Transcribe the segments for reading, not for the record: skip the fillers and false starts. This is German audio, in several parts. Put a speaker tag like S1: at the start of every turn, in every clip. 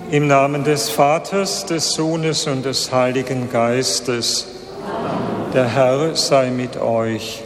S1: Im Namen des Vaters, des Sohnes und des Heiligen Geistes. Der Herr sei mit euch.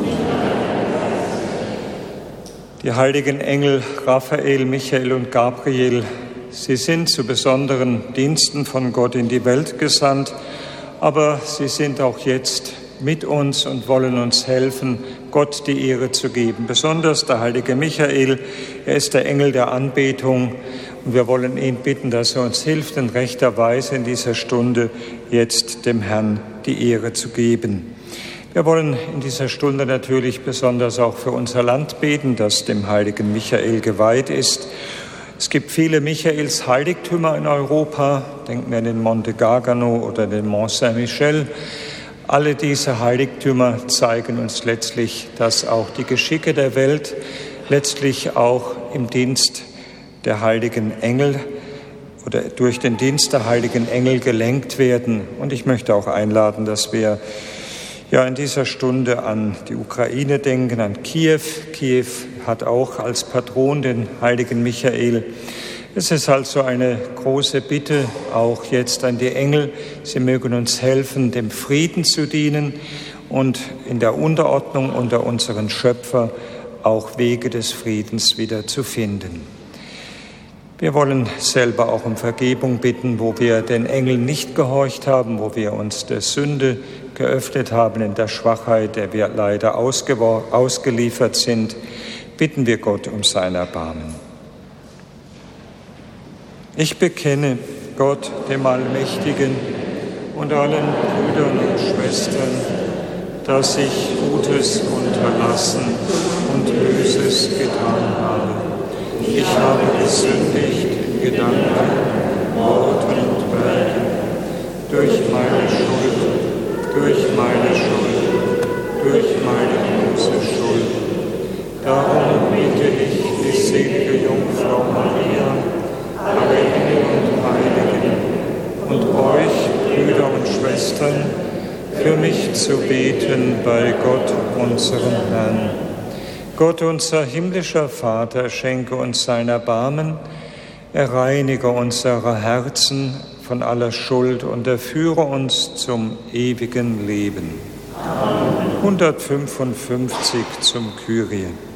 S1: Die heiligen Engel Raphael, Michael und Gabriel, sie sind zu besonderen Diensten von Gott in die Welt gesandt, aber sie sind auch jetzt mit uns und wollen uns helfen, Gott die Ehre zu geben. Besonders der heilige Michael, er ist der Engel der Anbetung. Und wir wollen ihn bitten, dass er uns hilft, in rechter Weise in dieser Stunde jetzt dem Herrn die Ehre zu geben. Wir wollen in dieser Stunde natürlich besonders auch für unser Land beten, das dem heiligen Michael geweiht ist. Es gibt viele Michaels Heiligtümer in Europa. Denken wir an den Monte Gargano oder den Mont Saint-Michel. Alle diese Heiligtümer zeigen uns letztlich, dass auch die Geschicke der Welt letztlich auch im Dienst der heiligen Engel oder durch den Dienst der heiligen Engel gelenkt werden. Und ich möchte auch einladen, dass wir in dieser Stunde an die Ukraine denken, an Kiew. Kiew hat auch als Patron den heiligen Michael. Es ist also eine große Bitte, auch jetzt an die Engel. Sie mögen uns helfen, dem Frieden zu dienen und in der Unterordnung unter unseren Schöpfer auch Wege des Friedens wieder zu finden. Wir wollen selber auch um Vergebung bitten, wo wir den Engeln nicht gehorcht haben, wo wir uns der Sünde geöffnet haben, in der Schwachheit, der wir leider ausgeliefert sind. Bitten wir Gott um sein Erbarmen. Ich bekenne Gott, dem Allmächtigen, und allen Brüdern und Schwestern, dass ich Gutes unterlassen und Böses getan habe. Ich habe gesündigt in Gedanken, Worten und Werken, durch meine Schuld, durch meine große Schuld. Darum bitte ich die selige Jungfrau Maria, alle Engel und Heiligen und euch, Brüder und Schwestern, für mich zu beten bei Gott, unserem Herrn. Gott, unser himmlischer Vater, schenke uns sein Erbarmen, er reinige unsere Herzen von aller Schuld und er führe uns zum ewigen Leben. Amen. 155 zum Kyrie.